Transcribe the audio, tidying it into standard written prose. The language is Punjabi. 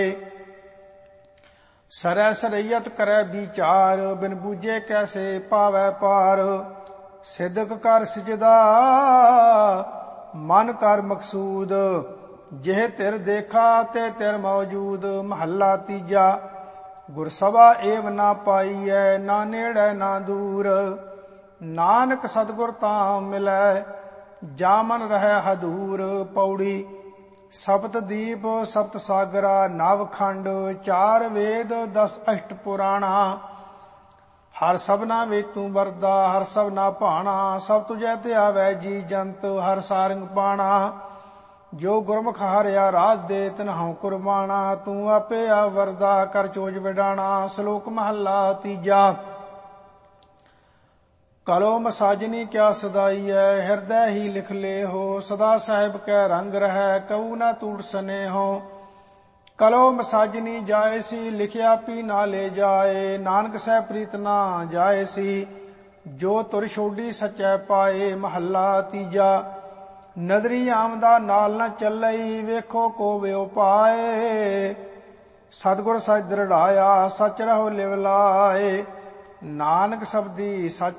ਸਰੈ ਸਰਈਅਤ ਕਰੈ ਵਿਚਾਰ, ਬਿਨ ਬੂਝੇ ਕੈਸੇ ਪਾਵੈ ਪਾਰ। ਸਿਦਕ ਕਰ ਸਿਜਦਾ ਮਨ ਕਰ ਮਕਸੂਦ, ਜਿਹ ਤਿਰ ਦੇਖਾ ਤੇ ਤਿਰ ਮੌਜੂਦ। ਮਹੱਲਾ ਤੀਜਾ। ਗੁਰਸਭਾ ਏਵ ਨਾ ਪਾਈਐ, ਨਾ ਨੇੜੈ ਨਾ ਦੂਰ। ਨਾਨਕ ਸਤਿਗੁਰ ਤਾਂ ਮਿਲੈ, ਜਾ ਮਨ ਰਹਿ ਹਦੂਰ। ਪੌੜੀ। ਸਪਤ ਦੀਪ ਸਪਤ ਸਾਗਰਾ, ਨਵ ਖੰਡ ਚਾਰ ਵੇਦ 10 ਅਸ਼ਟ ਪੁਰਾਣਾ। ਹਰ ਸਭਨਾ ਵਿੱਚ ਤੂੰ ਵਰਦਾ, ਹਰ ਸਭਨਾ ਭਾਣਾ। ਸਭ ਤੁਝੈ ਤੇ ਆਵੈ ਜੀ ਜੰਤ, ਹਰ ਸਾਰੰਗ ਪਾਣਾ। ਜੋ ਗੁਰਮੁਖ ਹਾਰਿਆ ਰਾਜ ਦੇ, ਤਿਨਹੁ ਕੁਰਬਾਣਾ। ਤੂੰ ਆਪੇ ਆ ਵਰਦਾ, ਕਰ ਚੋਜ ਵਿਡਾਣਾ। ਸ਼ਲੋਕ ਮਹੱਲਾ ਤੀਜਾ। ਕਲੋ ਸਾਜਨੀ ਕਿਆ ਸਦਾਈਐ, ਹਿਰਦੈ ਹੀ ਲਿਖ ਲੇਹੋ। ਸਦਾ ਸਾਹਿਬ ਕੈ ਰੰਗ ਰਹੈ, ਕਉ ਨਾ ਟੂਟ ਸਨੇਹੋ। ਕਲੋ ਸਾਜਨੀ ਜਾਏ ਸੀ, ਲਿਖਿਆ ਪੀ ਨਾ ਲੈ ਜਾਏ। ਨਾਨਕ ਸਹਿ ਪ੍ਰੀਤ ਨਾ ਜਾਏ ਸੀ, ਜੋ ਤੁਰ ਛੋਡੀ ਸਚੈ ਪਾਏ। ਮਹੱਲਾ ਤੀਜਾ। ਨਦਰੀ ਆਮਦਾ ਨਾਲ ਨਾ ਚੱਲਈ, ਵੇਖੋ ਕੋ ਵਿਉ ਪਾਏ। ਸਤਿਗੁਰ ਸਚ ਦ੍ਰਿੜਾਇਆ, ਸਚ ਰਹੋ ਲਿਵ ਲਾਏ। ਨਾਨਕ ਸਬਦੀ ਸਚ